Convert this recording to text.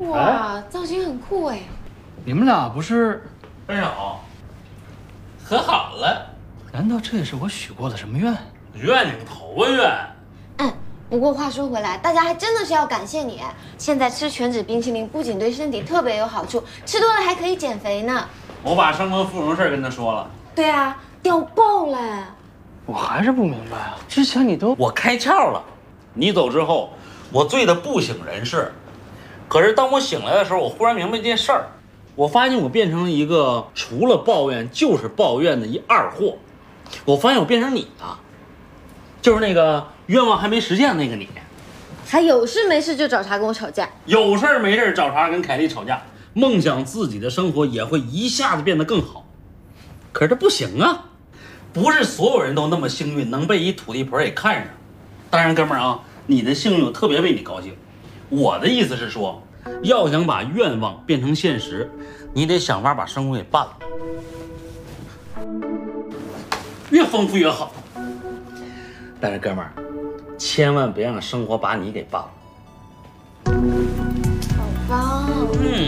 哇，造型很酷哎！ 你们俩不是分手，和好了？ 难道这也是我许过的什么愿？ 愿你个头啊愿！ 不过话说回来，大家还真的是要感谢你。现在吃全脂冰淇淋不仅对身体特别有好处，吃多了还可以减肥呢。 我把生活芙蓉事儿跟他说了。 对啊，屌爆了！ 我还是不明白啊，之前你都…… 我开窍了。你走之后，我醉得不省人事。可是当我醒来的时候，我忽然明白一件事儿，我发现我变成了一个除了抱怨就是抱怨的一二货。我发现我变成你了，就是那个愿望还没实现的那个你， 还有事没事就找茬跟我吵架， 有事没事找茬跟凯莉吵架，梦想自己的生活也会一下子变得更好。可是这不行啊，不是所有人都那么幸运能被一土地婆给看上。当然哥们儿啊，你的幸运我特别为你高兴。我的意思是说，要想把愿望变成现实，你得想法把生活给办了，越丰富越好。但是哥们儿，千万别让生活把你给办了。 好吧。